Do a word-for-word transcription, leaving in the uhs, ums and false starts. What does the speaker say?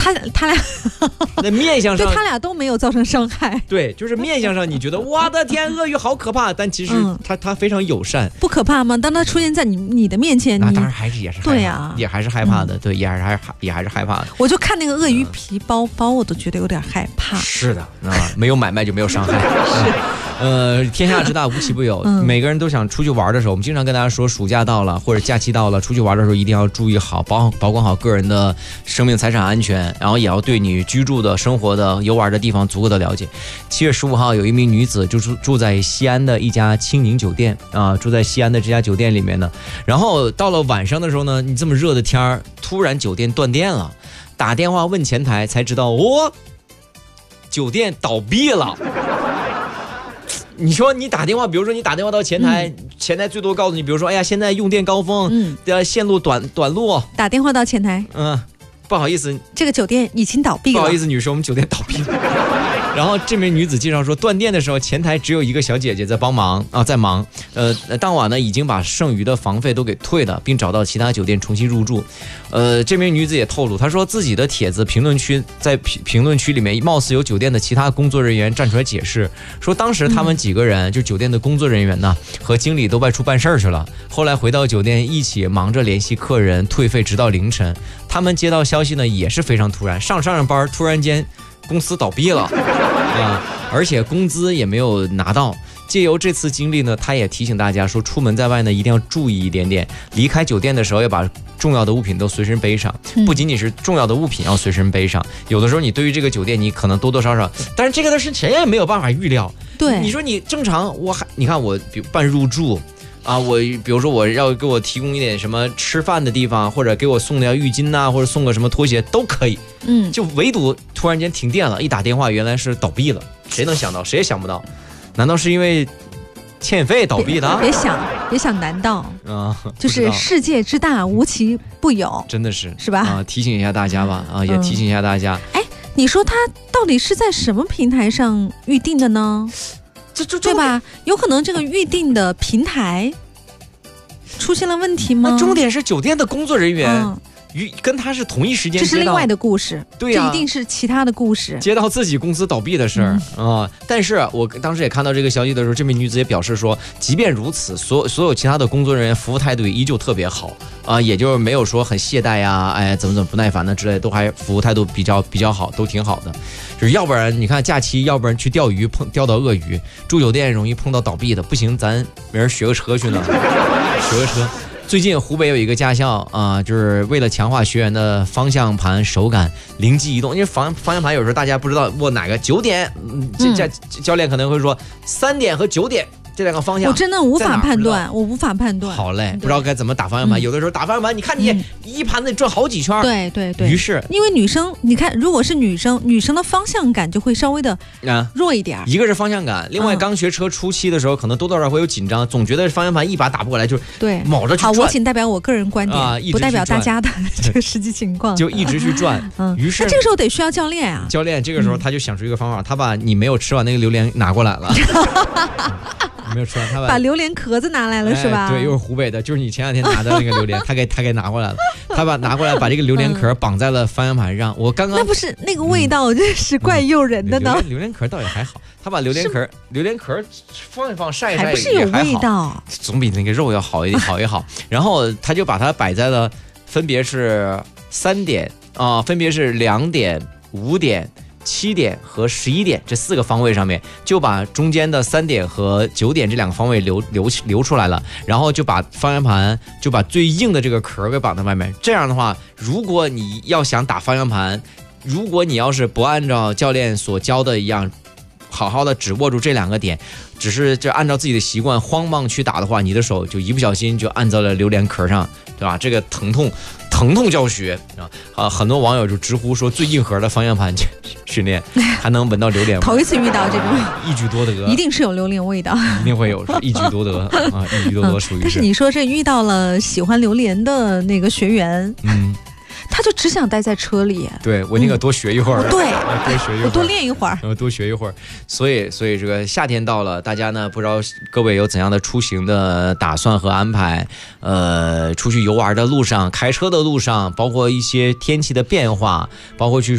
他他俩那面相上对他俩都没有造成伤害。 对，就是面相上你觉得我的天，鳄鱼好可怕，但其实他、嗯、他非常友善。 不可怕吗？当他出现在你你的面前， 那当然还是也是害怕对呀、啊， 也还是害怕的，嗯、对，也还是害也还是害怕的。 我就看那个鳄鱼皮包、嗯、包，我都觉得有点害怕。 是的，啊，没有买卖就没有伤害。是。呃，天下之大无奇不有、嗯，每个人都想出去玩的时候，我们经常跟大家说，暑假到了或者假期到了，出去玩的时候一定要注意好保保管好个人的生命财产安全，然后也要对你居住的生活的游玩的地方足够的了解。七月十五号，有一名女子就住住在西安的一家青柠酒店啊，住在西安的这家酒店里面呢。然后到了晚上的时候呢，你这么热的天儿，突然酒店断电了，打电话问前台才知道，哦，酒店倒闭了。你说你打电话，比如说你打电话到前台，嗯、前台最多告诉你，比如说，哎呀，现在用电高峰，嗯，的线路短短路。 打电话到前台， 嗯，不好意思， 这个酒店已经倒闭了。 不好意思，女士，我们酒店倒闭了。然后这名女子介绍说，断电的时候，前台只有一个小姐姐在帮忙啊，在忙。呃，当晚呢已经把剩余的房费都给退了，并找到其他酒店重新入住。呃，这名女子也透露，她说自己的帖子评论区在评评论区里面，貌似有酒店的其他工作人员站出来解释，说当时他们几个人、嗯、就酒店的工作人员呢和经理都外出办事儿去了，后来回到酒店一起忙着联系客人退费，直到凌晨。他们接到消息呢也是非常突然，上上班突然间公司倒闭了啊，而且工资也没有拿到。借由这次经历呢，他也提醒大家说，出门在外呢一定要注意一点点，离开酒店的时候要把重要的物品都随身背上，不仅仅是重要的物品要随身背上，有的时候你对于这个酒店你可能多多少少，但是这个的是谁也没有办法预料。 对， 你说你正常，我还你看我比如办入住啊，我比如说我要给我提供一点什么吃饭的地方，或者给我送点浴巾呐、啊，或者送个什么拖鞋都可以，嗯，就唯独突然间停电了，一打电话原来是倒闭了，谁能想到？谁也想不到，难道是因为欠费倒闭的？ 别想，别想，难道啊？就是世界之大，无奇不有， 真的是是吧？ 啊，提醒一下大家吧，啊，也提醒一下大家。哎、嗯， 你说他到底是在什么平台上预定的呢？ 这这对吧？有可能这个预定的平台出现了问题吗？ 那重点是酒店的工作人员。嗯，与跟他是同一时间接到， 这是另外的故事， 对呀、啊， 这一定是其他的故事， 接到自己公司倒闭的事儿啊、嗯呃。但是我当时也看到这个消息的时候，这名女子也表示说，即便如此，所所有其他的工作人员服务态度依旧特别好啊、呃，也就是没有说很懈怠呀，哎，怎么怎么不耐烦的之类的，都还服务态度比较比较好，都挺好的。就是要不然你看假期，要不然去钓鱼碰钓到鳄鱼，住酒店容易碰到倒闭的，不行，咱没人学个车去呢，学个车。最近湖北有一个驾校啊、呃，就是为了强化学员的方向盘手感，灵机一动，因为方方向盘有时候大家不知道握哪个，九点，嗯，教教练可能会说三点和九点这两个方向， 我真的无法判断，我无法判断。 好嘞，不知道该怎么打方向盘、嗯，有的时候打方向盘，你看你一盘子转好几圈， 对对对。 于是， 因为女生，你看，如果是女生，女生的方向感就会稍微的弱一点、啊。 一个是方向感，另外刚学车初期的时候，可能多多少少会有紧张，总觉得方向盘一把打不过来，就是对卯着去转。 好，我仅代表我个人观点，啊、不代表大家的这个实际情况， 就一直去转。嗯，于是那这个时候得需要教练啊。 教练这个时候他就想出一个方法，他把你没有吃完那个榴莲拿过来了。没有吃完，他把把榴莲壳子拿来了、哎、是吧？ 对，又是湖北的，就是你前两天拿的那个榴莲，他给他给拿过来了，他把拿过来把这个榴莲壳绑在了方向盘上。我刚刚那不是那个味道，真是怪诱人的呢。 嗯、榴, 榴莲壳倒也还好，他把榴莲壳榴莲壳放一放晒一晒， 还不是有味道， 总比那个肉要好一好一好。然后他就把它摆在了分别是三点啊、呃，分别是两点、五点。七点和十一点这四个方位上面，就把中间的三点和九点这两个方位留留留出来了，然后就把方向盘就把最硬的这个壳给绑在外面。这样的话，如果你要想打方向盘，如果你要是不按照教练所教的一样，好好的只握住这两个点，只是就按照自己的习惯慌忙去打的话，你的手就一不小心就按在了榴莲壳上，对吧？这个疼痛疼痛教学啊，啊，很多网友就直呼说最硬核的方向盘训练还能闻到榴莲味， 头一次遇到这种， 一举多得， 一定是有榴莲味道， 一定会有一举多得啊，一举多得属于、嗯。 但是你说这遇到了喜欢榴莲的那个学员，嗯。他就只想待在车里， 对我宁可多学一会儿、嗯， 对， 多学一会儿， 我多练一会儿， 然后多学一会儿。所以，所以这个夏天到了，大家呢不知道各位有怎样的出行的打算和安排？呃，出去游玩的路上、开车的路上，包括一些天气的变化，包括去。